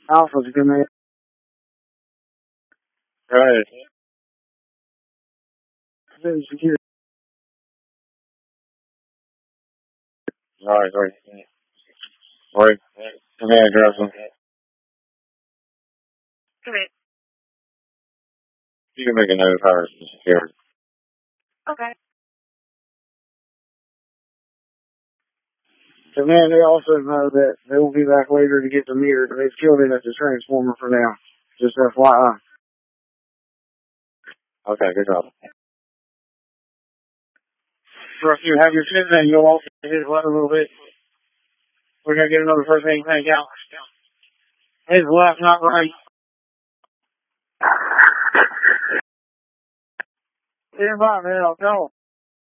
Alpha's a good man. Right. Security. Right. Right. Come here, address. You can make a note of ours for security. Okay. So, man, they also know that they will be back later to get the meter. They've killed it at the transformer for now. Just FYI. Okay, good job. So if you have your fit in, you'll also hit it a little bit. We're going to get another first aid tank out. His left, not right. Stand by, man. I'll tell him.